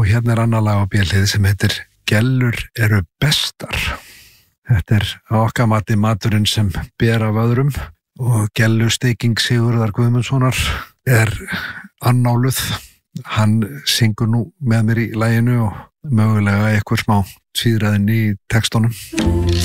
Og hérna annar lag á B-hlið sem heitir Gellur eru bestar. Þetta okkar mati maturinn sem ber af öðrum og gellusteiking Sigurðar Guðmundssonar annáluð. Hann syngur nú með mér í laginu og mögulega eitthvað smá tvíðræðin í textunum.